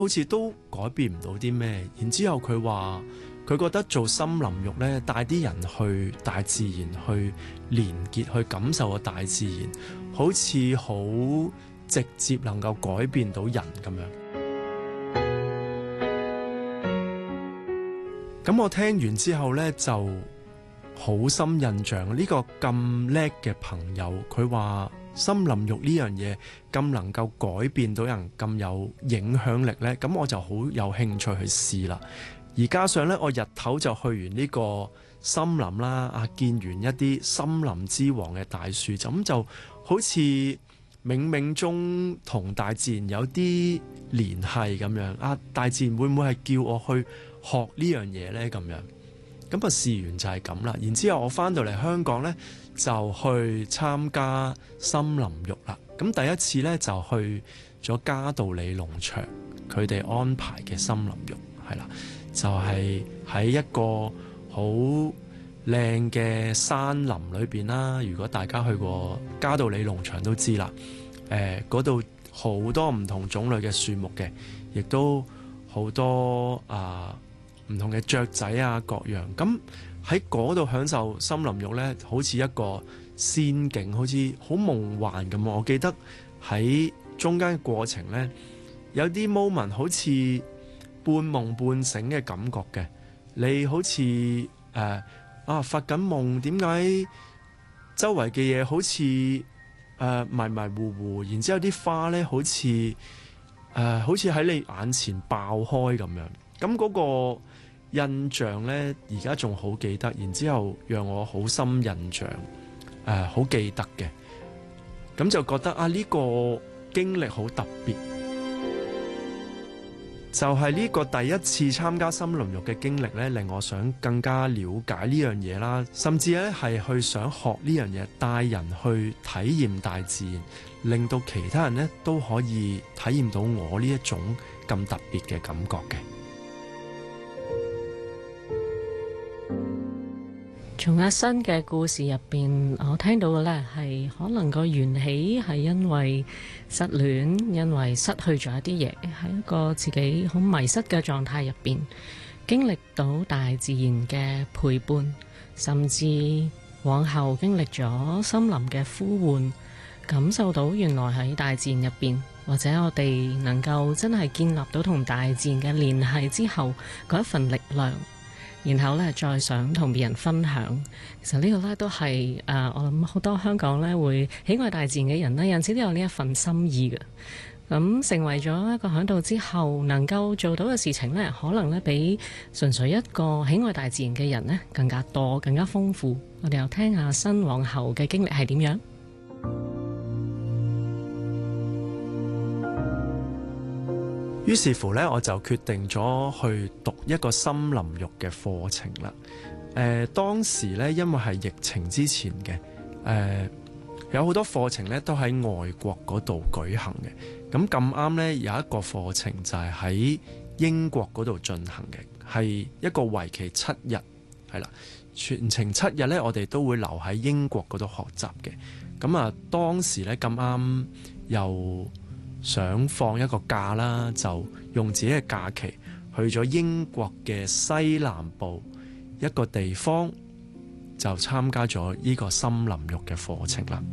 好似都改變唔到啲咩。然之後佢話佢覺得做森林浴呢，帶啲人去大自然，去連結，去感受個大自然，好似好直接能夠改變到人咁樣。咁我聽完之後呢，就好深印象。呢個咁叻嘅朋友，佢話森林浴呢樣嘢咁能夠改變到人，咁有影響力呢，咁我就好有興趣去試啦。而加上呢，我日頭就去完呢個森林啦，見完一啲森林之王嘅大樹，咁就好似冥冥中同大自然有啲聯繫咁樣。大自然會唔會係叫我去學呢樣嘢呢？咁樣咁試完就係咁啦。然之後我翻到嚟香港呢，就去參加森林浴啦。咁第一次呢，就去咗嘉道理農場佢哋安排嘅森林浴，係啦，就係喺一個好靚嘅山林裏邊啦。如果大家去過嘉道理農場都知啦，嗰度好多唔同種類嘅樹木嘅，亦都好多唔同嘅雀仔啊各樣。咁喺嗰度享受森林浴呢，好似一個仙境，好似好夢幻咁。我記得喺中間嘅過程呢，有啲 moment 好似半夢半醒嘅感覺嘅。你好似發緊夢，點解周圍嘅嘢好似迷迷糊糊，然之後啲花呢好似喺你眼前爆開咁樣。咁嗰個印象呢，而家仲好記得，然之後讓我好深印象，好記得嘅。咁就覺得呢個經歷好特別，就係呢個第一次參加森林浴嘅經歷呢，令我想更加了解呢樣嘢啦，甚至咧係去想學呢樣嘢，帶人去體驗大自然，令到其他人呢都可以體驗到我呢一種咁特別嘅感覺嘅。 從阿新嘅故事入邊，我聽到嘅呢係可能個緣起係因為失戀，因為失去咗一啲嘢，喺一個自己好迷失嘅狀態入邊，經歷到大自然嘅陪伴，甚至往後經歷咗森林嘅呼喚，感受到原來喺大自然入邊，或者我哋能夠真係建立到同大自然嘅聯繫之後，嗰一份力量。然後咧，再想同別人分享，其實呢個咧都係我諗好多香港咧會喜愛大自然嘅人咧，有陣時都有呢一份心意嘅。咁成為咗一個響度之後，能夠做到嘅事情咧，可能咧比純粹一個喜愛大自然嘅人咧更加多、更加豐富。我哋又聽下新往後嘅經歷係點樣。 於是乎呢，我就決定咗去讀一個森林浴嘅課程啦。當時呢，因為係疫情之前嘅，有好多課程呢都喺外國嗰度舉行嘅。咁咁啱呢，有一個課程就係喺英國嗰度進行嘅，係一個為期7日，係啦，全程7日呢，我哋都會留喺英國嗰度學習嘅。咁當時呢，咁啱又想放一個假啦，就用自己嘅假期去咗英國嘅西南部一個地方，就參加咗呢個森林浴嘅課程啦。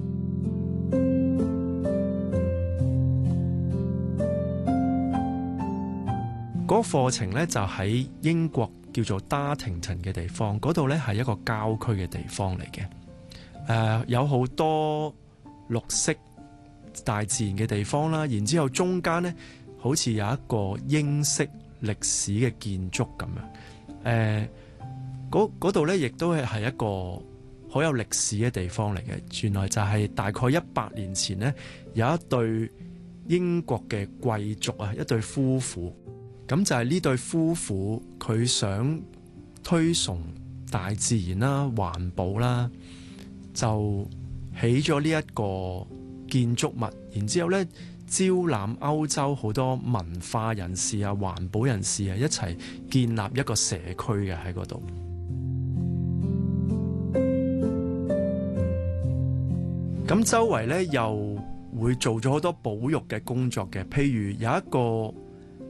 嗰個課程呢，就喺英國叫做 Dartington 嘅地方，嗰度呢係一個郊區嘅地方嚟嘅，有好多綠色大自然嘅地方啦，然之後中間呢，好似有一個英式歷史嘅建築咁樣，嗰度呢，亦都係一個好有歷史嘅地方嚟嘅。原來就係大概100年前呢，有一對英國嘅貴族啊，一對夫婦，咁就係呢對夫婦佢想推崇大自然啦、環保啦，就起咗呢一個建築物，然之後呢，招攬歐洲好多文化人士啊、環保人士啊，一齊建立一個社區嘅喺嗰度。咁周圍呢，又會做咗好多保育嘅工作嘅，譬如有一個